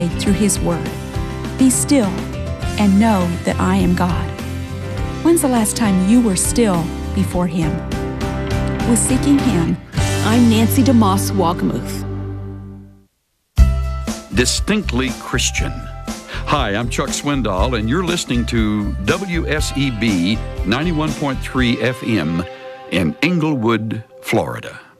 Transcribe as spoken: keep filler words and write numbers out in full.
through His Word. Be still and know that I am God. When's the last time you were still before Him? With Seeking Him, I'm Nancy DeMoss Wagamuth. Distinctly Christian. Hi, I'm Chuck Swindoll, and you're listening to W S E B ninety-one point three F M in Englewood, Florida.